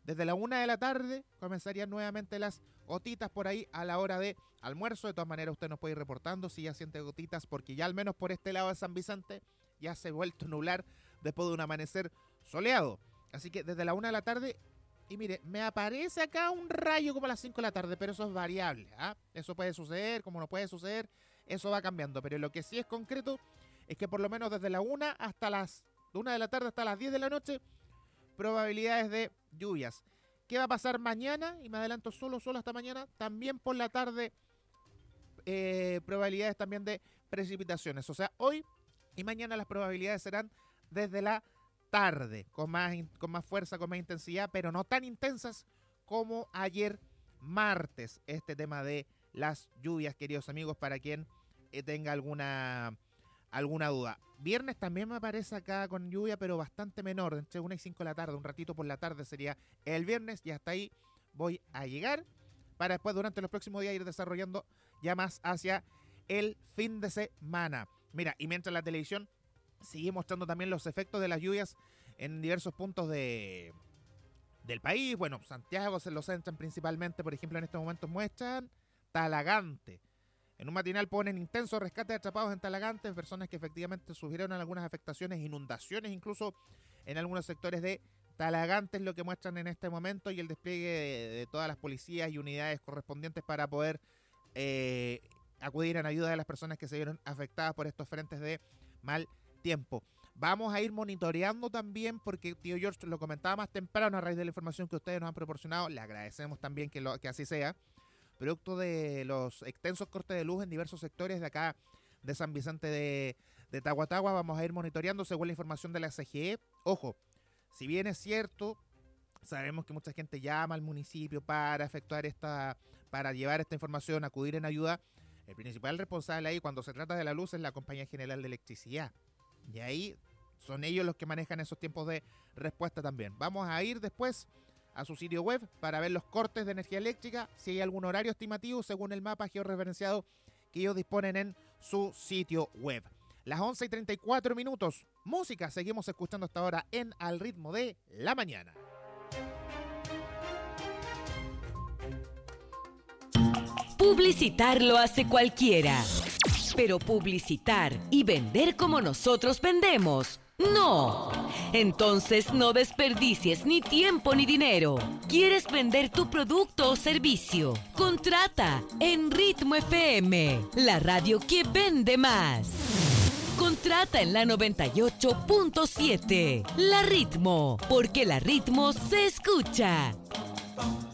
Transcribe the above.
Desde la 1 de la tarde comenzarían nuevamente las gotitas por ahí a la hora de almuerzo. De todas maneras, usted nos puede ir reportando si ya siente gotitas, porque ya al menos por este lado de San Vicente ya se ha vuelto a nublar después de un amanecer soleado. Así que desde la 1 de la tarde, y mire, me aparece acá un rayo como a las 5 de la tarde, pero eso es variable, ¿ah? Eso puede suceder, como no puede suceder, eso va cambiando. Pero lo que sí es concreto es que por lo menos desde la 1 de la tarde hasta las 10 de la noche, probabilidades de lluvias. ¿Qué va a pasar mañana? Y me adelanto solo hasta mañana. También por la tarde, probabilidades también de precipitaciones. O sea, hoy y mañana las probabilidades serán desde la tarde, con más fuerza, con más intensidad, pero no tan intensas como ayer martes. Este tema de las lluvias, queridos amigos, para quien tenga alguna duda. Viernes también me aparece acá con lluvia, pero bastante menor, entre 1 y 5 de la tarde, un ratito por la tarde sería el viernes, y hasta ahí voy a llegar, para después durante los próximos días ir desarrollando ya más hacia el fin de semana. Mira, y mientras la televisión sigue mostrando también los efectos de las lluvias en diversos puntos del país, bueno, Santiago se lo centran principalmente, por ejemplo, en estos momentos muestran Talagante. En un matinal ponen intenso rescate de atrapados en Talagante, personas que efectivamente sufrieron algunas afectaciones, inundaciones incluso en algunos sectores de Talagante, es lo que muestran en este momento, y el despliegue de todas las policías y unidades correspondientes para poder acudir en ayuda de las personas que se vieron afectadas por estos frentes de mal tiempo. Vamos a ir monitoreando también, porque tío George lo comentaba más temprano a raíz de la información que ustedes nos han proporcionado, le agradecemos también que así sea, producto de los extensos cortes de luz en diversos sectores de acá de San Vicente de Tahuatahua. Vamos a ir monitoreando según la información de la CGE. Ojo, si bien es cierto, sabemos que mucha gente llama al municipio para llevar esta información, acudir en ayuda. El principal responsable ahí cuando se trata de la luz es la Compañía General de Electricidad, y ahí son ellos los que manejan esos tiempos de respuesta también. Vamos a ir después a su sitio web para ver los cortes de energía eléctrica, si hay algún horario estimativo según el mapa georreferenciado que ellos disponen en su sitio web. Las 11:34. Música, seguimos escuchando hasta ahora en Al Ritmo de la Mañana. Publicitar lo hace cualquiera, pero publicitar y vender como nosotros vendemos, ¡no! Entonces no desperdicies ni tiempo ni dinero. ¿Quieres vender tu producto o servicio? Contrata en Ritmo FM, la radio que vende más. Contrata en la 98.7, La Ritmo, porque la Ritmo se escucha.